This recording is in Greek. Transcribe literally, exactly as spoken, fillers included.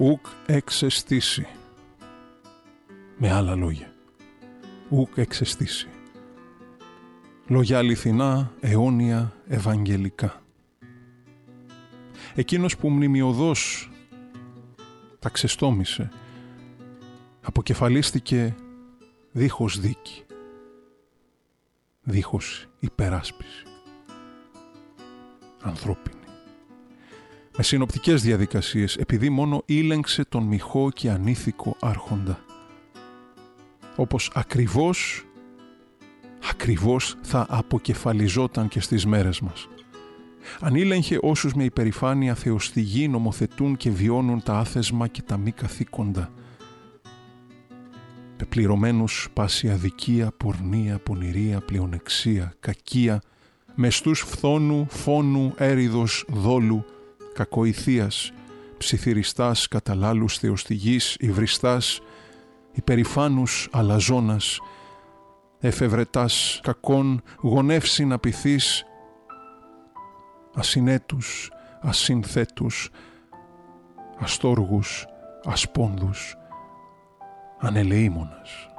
ουκ εξαισθήσει. Με άλλα λόγια, ουκ εξαισθήσει. Λόγια αληθινά, αιώνια, ευαγγελικά. Εκείνος που μνημειωδώς τα ξεστόμησε, αποκεφαλίστηκε δίχως δίκη, δίχως υπεράσπιση. Ανθρώπινη. Με συνοπτικές διαδικασίες, επειδή μόνο ήλεγξε τον μοιχό και ανήθικο άρχοντα. Όπως ακριβώς, ακριβώς θα αποκεφαλιζόταν και στις μέρες μας. Αν ήλεγχε όσους με υπερηφάνεια θεοστιγή νομοθετούν και βιώνουν τα άθεσμα και τα μη καθήκοντα. Πεπληρωμένους πάση αδικία, πορνεία, πονηρία, πλεονεξία, κακία, μεστούς φθόνου, φόνου, έριδος, δόλου, κακοηθείας, ψιθυριστάς, καταλάλους θεοστιγής, υβριστάς, υπερηφάνους αλαζόνας, εφευρετάς, κακών, γονεύσιν απειθείς, ασυνέτους, ασυνθέτους, αστόργους, ασπόνδους, ανελεήμονας.